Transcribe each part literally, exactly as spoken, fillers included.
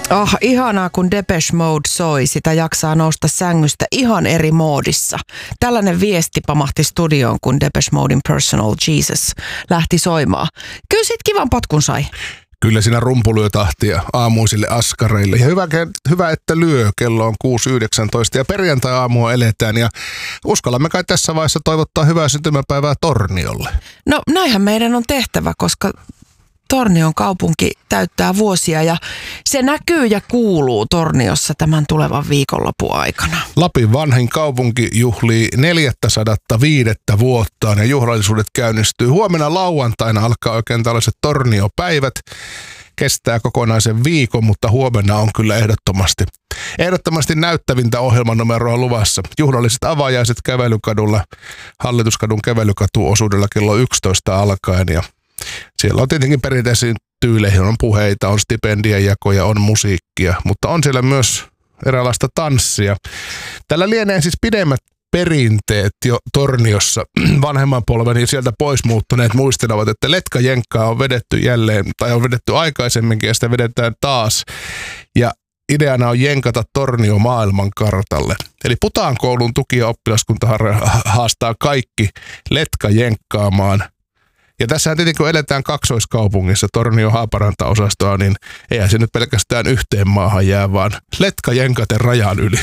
Oh, ihanaa, kun Depeche Mode soi. Sitä jaksaa nousta sängystä ihan eri moodissa. Tällainen viesti pamahti studioon, kun Depeche Modein Personal Jesus lähti soimaan. Kyllä sit kivan potkun sai. Kyllä siinä rumpu lyö tahtia aamuisille askareille. Ja hyvä, hyvä, että lyö. Kello on kuusi yhdeksäntoista ja perjantai-aamua eletään. Ja uskallamme kai tässä vaiheessa toivottaa hyvää syntymäpäivää Torniolle. No näinhän meidän on tehtävä, koska Tornion kaupunki täyttää vuosia ja se näkyy ja kuuluu Torniossa tämän tulevan viikonlopun aikana. Lapin vanhin kaupunki juhlii neljäsataaviisi vuottaan ja juhlallisuudet käynnistyy. Huomenna lauantaina alkaa oikein tällaiset Tornio-päivät. Kestää kokonaisen viikon, mutta huomenna on kyllä ehdottomasti, ehdottomasti näyttävintä ohjelmanumeroa luvassa. Juhlalliset avajaiset kävelykadulla, Hallituskadun kävelykatuosuudella kello yksitoista alkaen ja siellä on tietenkin perinteisiin tyyleihin, on puheita, on stipendien jakoja, on musiikkia, mutta on siellä myös eräänlaista tanssia. Tällä lienee siis pidemmät perinteet jo Torniossa. Vanhemman polven ja sieltä pois muuttuneet muistelevat, että letkajenkkaa on vedetty jälleen, tai on vedetty aikaisemminkin ja sitä vedetään taas. Ja ideana on jenkata Tornio maailmankartalle. Eli Putaan koulun tuki- ja oppilaskunta haastaa kaikki letkajenkkaamaan. Ja tässähän tietenkin, kun eletään kaksoiskaupungissa, Tornio-Haaparanta-osastoa, niin eihän se nyt pelkästään yhteen maahan jää, vaan letkajenkaten rajan yli.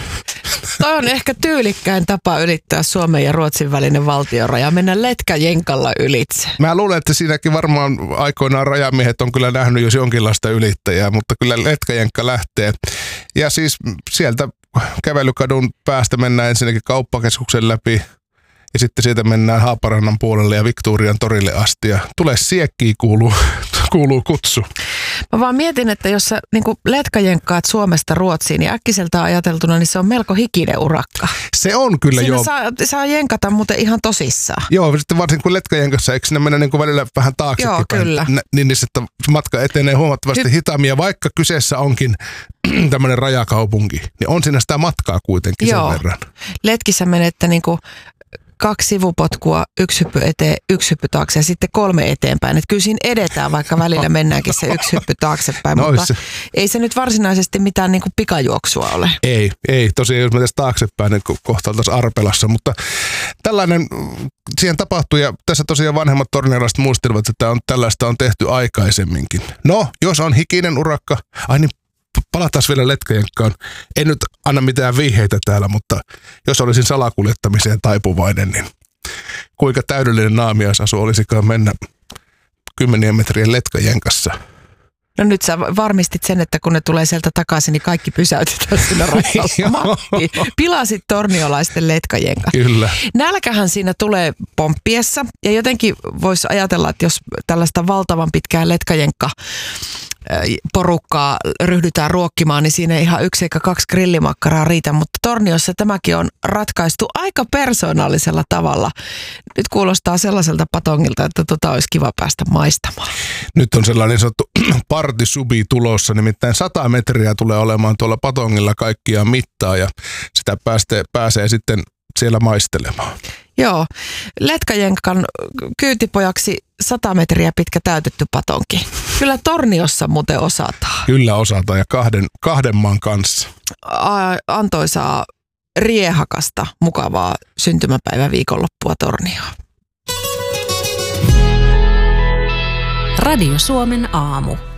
Toi on ehkä tyylikkäin tapa ylittää Suomen ja Ruotsin välinen valtionraja, mennä letkajenkalla ylitse. Mä luulen, että siinäkin varmaan aikoinaan rajamiehet on kyllä nähnyt jos jonkinlaista ylittäjää, mutta kyllä letkajenkka lähtee. Ja siis sieltä kävelykadun päästä mennään ensinnäkin kauppakeskuksen läpi. Ja sitten sieltä mennään Haaparannan puolelle ja Victorian torille asti ja tulee siekkiin kuuluu, kuuluu kutsu. Mä vaan mietin, että jos sä niin letkajenkkaat Suomesta Ruotsiin, niin äkkiseltä ajateltuna, niin se on melko hikinen urakka. Se on kyllä siinä joo. Saa, saa jenkata muuten ihan tosissaan. Joo, sitten varsinkin kun letkajenkassa, eikö sinne mennä niin kuin välillä vähän taaksekin joo, päin, kyllä. Niin, niin sitten matka etenee huomattavasti Hy- hitaammin ja vaikka kyseessä onkin tämmöinen rajakaupunki, niin on siinä sitä matkaa kuitenkin joo. sen verran. Letkissä menette niin kuin kaksi sivupotkua, yksi hyppy eteen, yksi hyppy taakse ja sitten kolme eteenpäin. Että kyllä siinä edetään, vaikka välillä mennäänkin se yksi hyppy taaksepäin, no, mutta se. Ei se nyt varsinaisesti mitään niin kuin pikajuoksua ole. Ei, ei. Tosiaan jos mennään taaksepäin, niin kohta oltaisiin Arpelassa, mutta tällainen siihen tapahtui ja tässä tosiaan vanhemmat torniolaiset muistelevat, että on, tällaista on tehty aikaisemminkin. No, jos on hikinen urakka, ai niin, palataan vielä letkajenkkaan. En nyt anna mitään vihjeitä täällä, mutta jos olisin salakuljettamiseen taipuvainen, niin kuinka täydellinen naamiaisasu olisikaan mennä kymmenien metrien letkajenkassa. No nyt sä varmistit sen, että kun ne tulee sieltä takaisin, niin kaikki pysäytetään siinä rajalla. Matti, pilasit torniolaisten letkajenkat. Kyllä. Nälkähän siinä tulee pomppiessa ja jotenkin voisi ajatella, että jos tällaista valtavan pitkää letkajenkka porukkaa ryhdytään ruokkimaan, niin siinä ei ihan yksi eikä kaksi grillimakkaraa riitä, mutta Torniossa tämäkin on ratkaistu aika persoonallisella tavalla. Nyt kuulostaa sellaiselta patongilta, että tota olisi kiva päästä maistamaan. Nyt on sellainen sanottu partisubi tulossa, nimittäin sata metriä tulee olemaan tuolla patongilla kaikkia mittaa ja sitä pääsee, pääsee sitten siellä maistelemaan. Joo, letkajenkan kyytipojaksi sata metriä pitkä täytetty patonki. Kyllä Torniossa muuten osataan. Kyllä osataan ja kahden, kahden maan kanssa. A- antoisaa riehakasta, mukavaa syntymäpäivä viikonloppua Tornioon. Radio Suomen aamu.